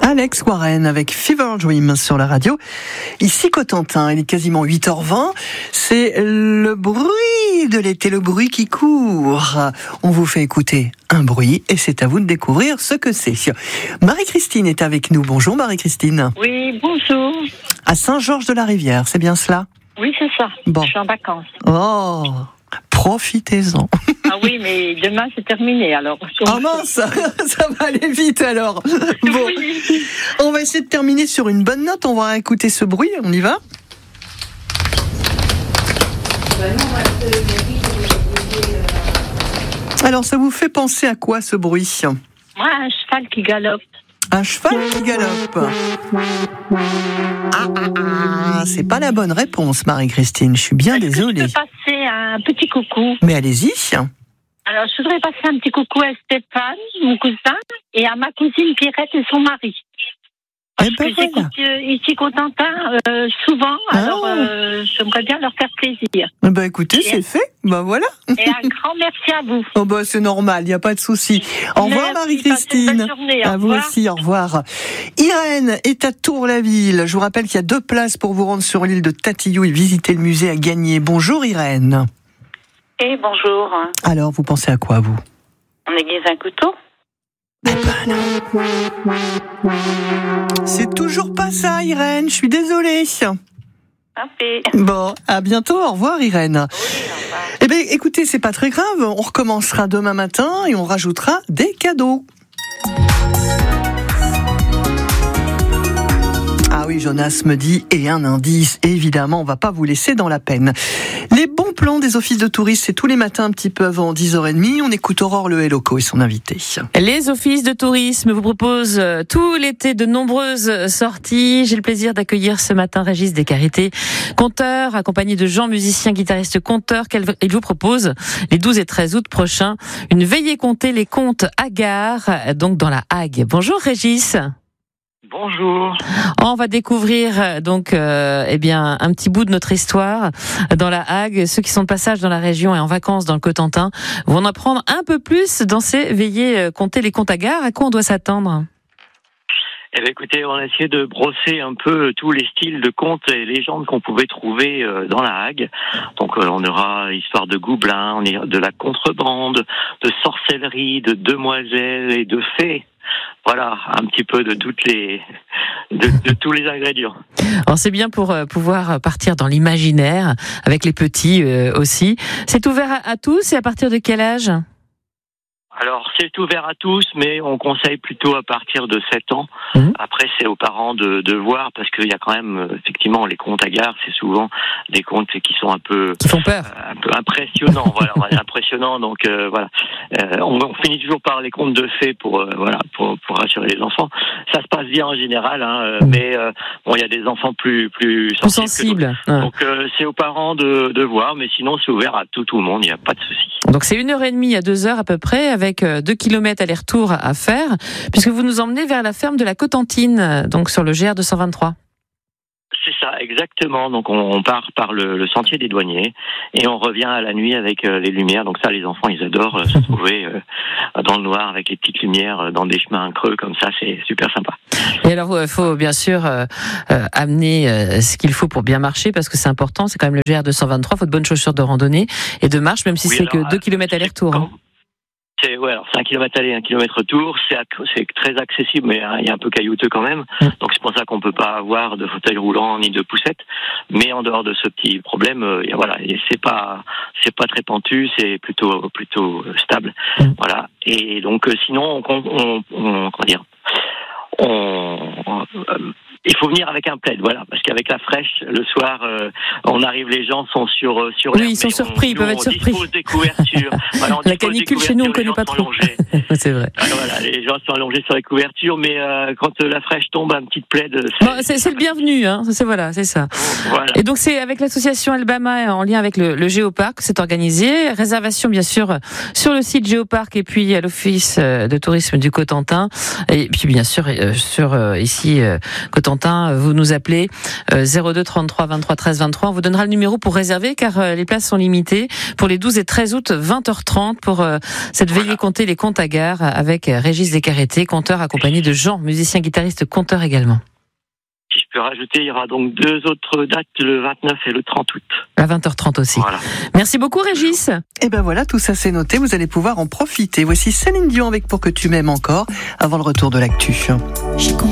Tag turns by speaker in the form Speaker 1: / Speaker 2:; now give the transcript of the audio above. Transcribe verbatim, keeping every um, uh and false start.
Speaker 1: Alex Warren avec Fever Dream sur la radio. Ici Cotentin, il est quasiment huit heures vingt. C'est le bruit de l'été, le bruit qui court. On vous fait écouter un bruit et c'est à vous de découvrir ce que c'est. Marie-Christine est avec nous. Bonjour Marie-Christine.
Speaker 2: Oui, bonjour.
Speaker 1: À Saint-Georges-de-la-Rivière, c'est bien cela ?
Speaker 2: Oui, c'est ça.
Speaker 1: Bon.
Speaker 2: Je suis en vacances.
Speaker 1: Oh, profitez-en.
Speaker 2: Ah oui, mais demain c'est terminé alors.
Speaker 1: Ah mince, ça va aller vite alors. Bon,
Speaker 2: Oui.
Speaker 1: on va essayer de terminer sur une bonne note. On va écouter ce bruit. On y va ? Alors, ça vous fait penser à quoi ce bruit ?
Speaker 2: Moi, un cheval qui galope.
Speaker 1: Un cheval qui galope. Ah, ah, ah, c'est pas la bonne réponse, Marie-Christine. Je suis bien
Speaker 2: Est-ce que
Speaker 1: désolée.
Speaker 2: je peux passer un petit coucou.
Speaker 1: Mais allez-y.
Speaker 2: Alors, je voudrais passer un petit coucou à Stéphane, mon cousin, et à ma cousine Pierrette et son mari. Parce
Speaker 1: Eh ben
Speaker 2: que
Speaker 1: voilà.
Speaker 2: j'écoute euh, ici Cotentin euh, souvent, alors
Speaker 1: Ah.
Speaker 2: euh, j'aimerais bien leur faire plaisir.
Speaker 1: Eh ben écoutez, c'est fait. Ben voilà.
Speaker 2: Et un grand merci à vous.
Speaker 1: Oh ben c'est normal, il n'y a pas de souci. Au revoir
Speaker 2: Merci, passez une
Speaker 1: Marie-Christine.
Speaker 2: bonne journée, au
Speaker 1: À vous
Speaker 2: revoir.
Speaker 1: aussi, au revoir. Irène est à Tour-la-Ville. Je vous rappelle qu'il y a deux places pour vous rendre sur l'île de Tatillou et visiter le musée à gagner. Bonjour Irène.
Speaker 3: Et bonjour,
Speaker 1: Alors, vous pensez à quoi, vous ?
Speaker 3: on aiguise un couteau.
Speaker 1: Eh ben non. C'est toujours pas ça, Irène. Je suis désolée.
Speaker 3: Impé.
Speaker 1: Bon, à bientôt. Au revoir, Irène. Eh bien, écoutez, c'est pas très grave. On recommencera demain matin et on rajoutera des cadeaux. Ah oui, Jonas me dit, et un indice, évidemment, on va pas vous laisser dans la peine. Les bons plans des offices de tourisme, c'est tous les matins un petit peu avant dix heures trente. On écoute Aurore Le Helloco et son invité.
Speaker 4: Les offices de tourisme vous proposent euh, tout l'été de nombreuses sorties. J'ai le plaisir d'accueillir ce matin Régis Descarités, conteur, accompagné de Jean, musicien, guitariste, conteur. Il vous propose les douze et treize août prochains une veillée comptée, les contes hagards, donc dans la Hague. Bonjour Régis.
Speaker 5: Bonjour.
Speaker 4: On va découvrir euh, donc euh, eh bien un petit bout de notre histoire dans la Hague. Ceux qui sont de passage dans la région et en vacances dans le Cotentin vont en apprendre un peu plus dans ces veillées euh, compter les contes hagards. À quoi on doit s'attendre ?
Speaker 5: Eh bien, écoutez, on a essayé de brosser un peu tous les styles de contes et légendes qu'on pouvait trouver euh, dans la Hague. Donc, euh, on aura histoire de gobelins, on ira de la contrebande, de sorcellerie, de demoiselles et de fées. Voilà, un petit peu de toutes les, de, de tous les ingrédients.
Speaker 4: Alors c'est bien pour euh, pouvoir partir dans l'imaginaire avec les petits euh, aussi. C'est ouvert à, à tous et à partir de quel âge ?
Speaker 5: Alors, c'est ouvert à tous, mais on conseille plutôt à partir de sept ans.
Speaker 4: Mmh.
Speaker 5: Après, c'est aux parents de, de voir, parce qu'il y a quand même, euh, effectivement, les contes hagards, c'est souvent des contes qui sont un peu,
Speaker 4: Qui font peur.
Speaker 5: euh, un peu impressionnants. Voilà, on va dire impressionnants. Donc, euh, voilà, euh, on, on finit toujours par les contes de fées pour, euh, voilà, pour, pour rassurer les enfants. Ça se passe bien en général, hein, euh,
Speaker 4: Mmh.
Speaker 5: mais euh, bon, il y a des enfants plus, plus
Speaker 4: Plus
Speaker 5: sensibles. que d'autres.
Speaker 4: sensible. Ouais.
Speaker 5: Donc, euh, c'est aux parents de, de voir, mais sinon, c'est ouvert à tout, tout le monde. Il n'y a pas de souci.
Speaker 4: Donc c'est une heure et demie à deux heures à peu près, avec euh, deux kilomètres aller-retour à faire, puisque vous nous emmenez vers la ferme de la Cotentine, euh, donc sur le G R deux cent vingt-trois.
Speaker 5: C'est ça, exactement. Donc on, on part par le, le sentier des douaniers et on revient à la nuit avec euh, les lumières. Donc ça, les enfants, ils adorent euh, se trouver euh, dans le noir avec les petites lumières euh, dans des chemins creux comme ça. C'est super sympa.
Speaker 4: Et alors il faut bien sûr euh, euh, amener euh, ce qu'il faut pour bien marcher, parce que c'est important, c'est quand même le G R deux cent vingt-trois, il faut de bonnes chaussures de randonnée et de marche, même si
Speaker 5: Oui,
Speaker 4: c'est
Speaker 5: alors,
Speaker 4: que deux kilomètres aller-retour. Hein.
Speaker 5: C'est ouais, alors c'est un kilomètre aller, un kilomètre retour. C'est ac- c'est très accessible, mais hein, il y a un peu caillouteux quand même.
Speaker 4: Mm.
Speaker 5: Donc c'est pour ça qu'on peut pas avoir de fauteuil roulant ni de poussette. Mais en dehors de ce petit problème, euh, y a, voilà, et c'est pas c'est pas très pentu, c'est plutôt plutôt stable.
Speaker 4: Mm.
Speaker 5: Voilà. Et donc euh, sinon, on, on, on comment dire, on, on euh, il faut venir avec un plaid, voilà, parce qu'avec la fraîche, le soir, euh, on arrive, les gens sont sur euh, sur
Speaker 4: Oui,
Speaker 5: l'herbe,
Speaker 4: ils sont
Speaker 5: mais
Speaker 4: surpris,
Speaker 5: on,
Speaker 4: ils peuvent
Speaker 5: nous,
Speaker 4: être
Speaker 5: on
Speaker 4: surpris.
Speaker 5: dispose des couvertures. Voilà, on
Speaker 4: La
Speaker 5: dispose des
Speaker 4: canicule chez nous, on
Speaker 5: couvertures,
Speaker 4: connaît pas
Speaker 5: les gens sont
Speaker 4: trop.
Speaker 5: allongés.
Speaker 4: C'est vrai.
Speaker 5: Alors voilà, les gens sont allongés sur les couvertures, mais euh, quand euh, la fraîche tombe, un petit plaid. C'est,
Speaker 4: Bon, c'est, c'est le bienvenu, hein. C'est voilà, c'est ça.
Speaker 5: Voilà.
Speaker 4: Et donc c'est avec l'association Albama en lien avec le, le Géoparc, c'est organisé. Réservation bien sûr sur le site Géoparc et puis à l'office de tourisme du Cotentin. Et puis bien sûr euh, sur euh, ici euh, Cotentin. Cotentin, vous nous appelez euh, zéro deux trente-trois vingt-trois treize vingt-trois. On vous donnera le numéro pour réserver car euh, les places sont limitées pour les douze et treize août, vingt heures trente pour euh, cette veillée compter les comptes à gare avec Régis Descarreté, conteur accompagné de Jean, musicien guitariste conteur également.
Speaker 5: Si je peux rajouter, il y aura donc deux autres dates, le vingt-neuf et le trente août.
Speaker 4: À vingt heures trente aussi. Voilà. Merci beaucoup Régis.
Speaker 1: Et ben voilà, tout ça c'est noté, vous allez pouvoir en profiter. Voici Céline Dion avec Pour que tu m'aimes encore, avant le retour de l'actu.